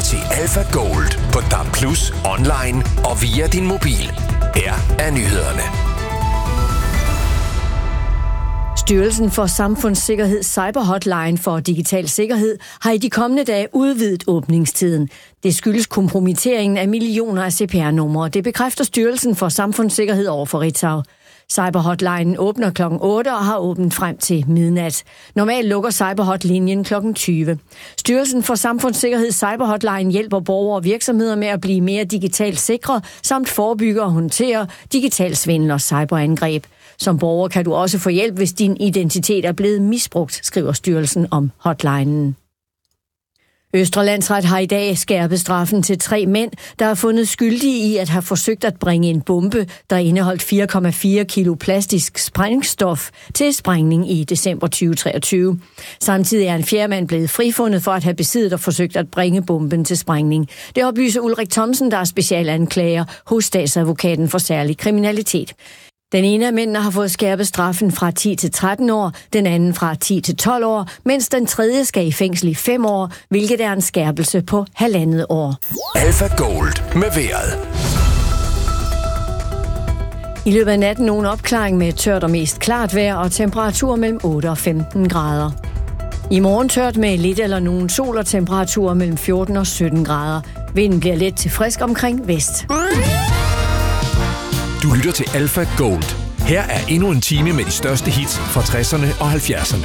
til Alpha Gold på DAB+, online og via din mobil. Her er nyhederne. Styrelsen for Samfundssikkerhed Cyberhotline for digital sikkerhed har i de kommende dage udvidet åbningstiden. Det skyldes kompromitteringen af millioner af CPR-numre. Det bekræfter Styrelsen for Samfundssikkerhed over for Ritzau. Cyberhotline åbner kl. 8 og har åbent frem til midnat. Normalt lukker Cyberhotlinjen kl. 20. Styrelsen for Samfundssikkerhed Cyberhotline hjælper borgere og virksomheder med at blive mere digitalt sikre, samt forebygge og håndtere digital svindel og cyberangreb. Som borger kan du også få hjælp, hvis din identitet er blevet misbrugt, skriver styrelsen om hotlinen. Østre Landsret har i dag skærpet straffen til 3 mænd, der er fundet skyldige i at have forsøgt at bringe en bombe, der indeholdt 4,4 kilo plastisk sprængstof, til sprængning i december 2023. Samtidig er en fjerde mand blevet frifundet for at have besiddet og forsøgt at bringe bomben til sprængning. Det oplyser Ulrik Thomsen, der er specialanklager hos statsadvokaten for særlig kriminalitet. Den ene af mændene har fået skærpet straffen fra 10 til 13 år, den anden fra 10 til 12 år, mens den tredje skal i fængsel i 5 år, hvilket er en skærpelse på 1,5 år. Alpha Gold med vejret. I løbet af natten nogen opklaring med tørt og mest klart vejr og temperatur mellem 8 og 15 grader. I morgen tørt med lidt eller nogen sol og temperaturer mellem 14 og 17 grader. Vinden bliver let til frisk omkring vest. Du lytter til Alpha Gold. Her er endnu en time med de største hits fra 60'erne og 70'erne.